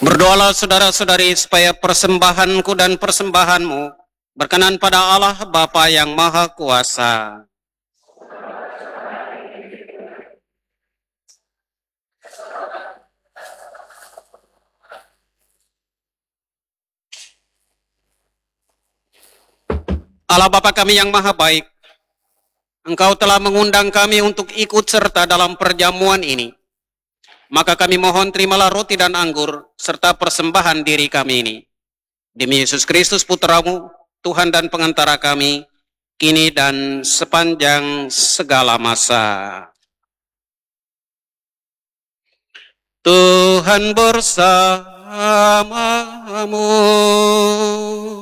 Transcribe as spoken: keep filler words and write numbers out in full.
Berdoalah saudara-saudari supaya persembahanku dan persembahanmu berkenan pada Allah Bapa yang Maha Kuasa. Allah Bapa kami yang Maha Baik, Engkau telah mengundang kami untuk ikut serta dalam perjamuan ini. Maka kami mohon terimalah roti dan anggur serta persembahan diri kami ini. Demi Yesus Kristus Putramu, Tuhan dan pengantara kami, kini dan sepanjang segala masa. Tuhan bersamamu.